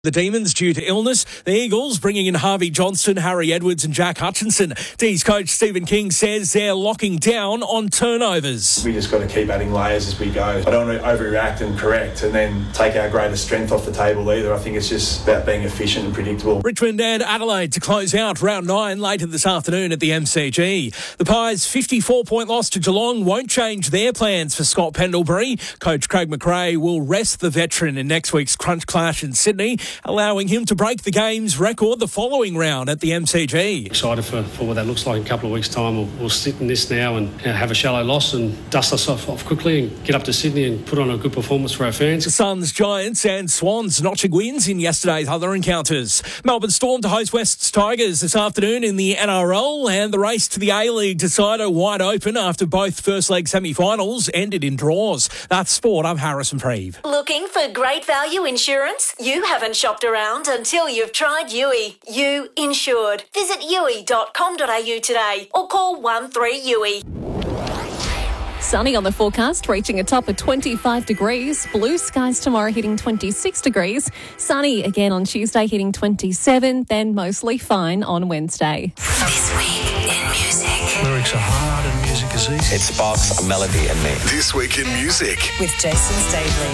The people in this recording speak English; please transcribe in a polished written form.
The Demons due to illness. The Eagles bringing in Harvey Johnston, Harry Edwards and Jack Hutchinson. D's coach Stephen King says they're locking down on turnovers. We just got to keep adding layers as we go. I don't want to overreact and correct and then take our greatest strength off the table either. I think it's just about being efficient and predictable. Richmond and Adelaide to close out round 9 later this afternoon at the MCG. The Pies' 54-point loss to Geelong won't change their plans for Scott Pendlebury. Coach Craig McRae will rest the veteran in next week's Crunch Clash in Sydney, allowing him to break the game's record the following round at the MCG. Excited for what that looks like in a couple of weeks' time. We'll sit in this now and have a shallow loss and dust ourselves off quickly and get up to Sydney and put on a good performance for our fans. Suns, Giants and Swans notching wins in yesterday's other encounters. Melbourne Storm to host West's Tigers this afternoon in the NRL, and the race to the A-League decider wide open after both first leg semi-finals ended in draws. That's sport. I'm Harrison Preeve. Looking for great value insurance? You haven't shopped around until you've tried Yui. You insured. Visit yui.com.au today or call 13-YUI. Sunny on the forecast, reaching a top of 25 degrees. Blue skies tomorrow, hitting 26 degrees. Sunny again on Tuesday, hitting 27. Then mostly fine on Wednesday. This week in music. Lyrics are hard and music is easy. It sparks a melody in me. This week in music with Jason Staveley.